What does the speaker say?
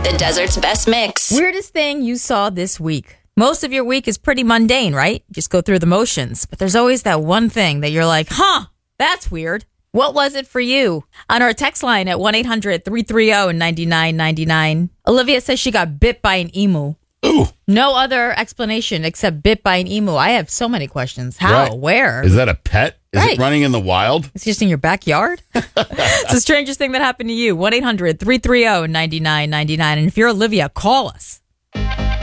The desert's best mix. Weirdest thing you saw this week. Most of your week is pretty mundane, right? Just go through the motions. But there's always that one thing that you're like, that's weird. What was it for you? On our text line at 1-800-330-9999, Olivia says she got bit by an emu. Ooh. No other explanation except bit by an emu. I have so many questions. How? Right. Where? Is that a pet? Is Right. it running in the wild? It's just in your backyard? It's the strangest thing that happened to you. 1-800-330-9999. And if you're Olivia, call us.